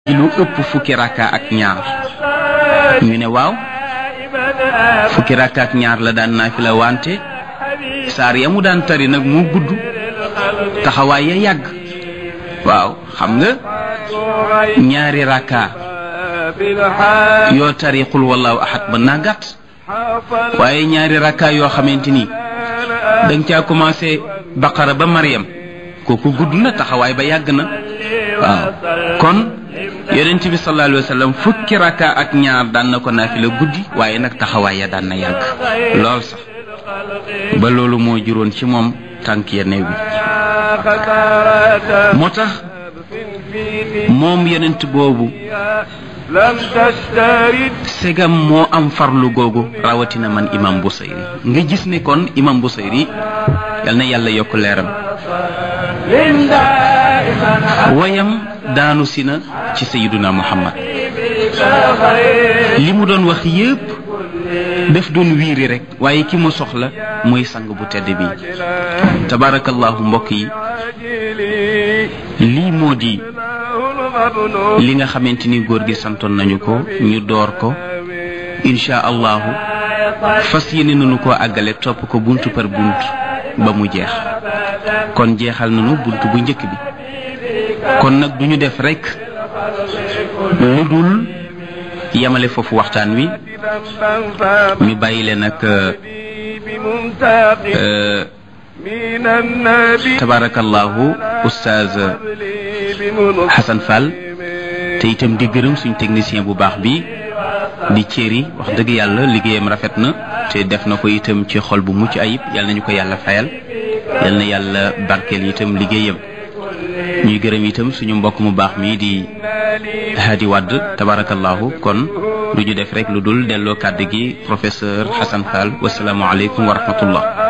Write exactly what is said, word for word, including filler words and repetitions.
lu ëpp fukki rakka ak ñaar ñu ne waaw fukki rakka ak ñaar la daan naafila wante saar ya mu daan tari nag moo gudd taxawaay ya yàgg waaw xam nga ñaari rakka yoo tari qul wallahu ahad mën naa gàtt waaye ñaari rakka yoo xamante ni danga caa commencé baqara ba Maryam kooku gudd na taxawaay ba yàgg na waaw kon yonent bi sallallahu alayhi wa sallam fukki rakka ak ñaar daan na ko naafila guddi waaye nag taxawaay ya daan na yàgg lool sax ba loolu moo juróon ci moom tànk ya néew bi moo tax moom yonent boobu segam moo am farlu googu rawatina man imam Busayri nga gis ne kon imam Busayri yal na yàlla yokk leeram wayam daanu si na ci sayyiduna Muhammad li mu doon wax yépp def doon wiiri rek waaye ki mu soxla mooy sang bu tedd bi tabarakallahu mbokk yi lii moo di li nga xamante ni góor gi santoon nañu ko ñu door ko insha allahu fas yéene nañu koo àggale topp ko buntu par bunt ba mu jeex kon jeexal nañu bunt bu njëkk bi kon nag duñu def rek lu dul yamale foofu waxtaan wi ñu bàyyi leen ak tabarakallahu oustaz Hassan Fall te itam di gërëm suñ technicien bu baax bi di Thierry wax dëgg yàlla liggéeyam rafet na te def na ko itam ci xol bu mucc ayib yal nañu ko yàlla fayal yal na yàlla barkeel itam liggéeyam ñuy gërëm itam suñu mbokk mu baax mi di Hadi Wadd tabarakallahu kon du ñu def rek lu dul delloo kàddu gi professeur Hassan Fall wasalaamu aleykum wa rahmatullah